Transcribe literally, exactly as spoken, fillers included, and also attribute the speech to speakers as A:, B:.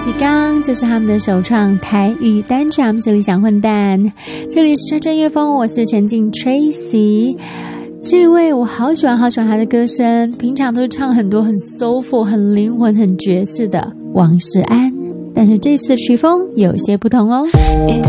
A: 几刚，这是他们的首创台语单曲，我们是理想混蛋。这里是川川乐风，我是陈静 Tracy。这位我好喜欢好喜欢他的歌声，平常都是唱很多很 soulful 很灵魂很爵士的王世安，但是这次的曲风有些不同哦。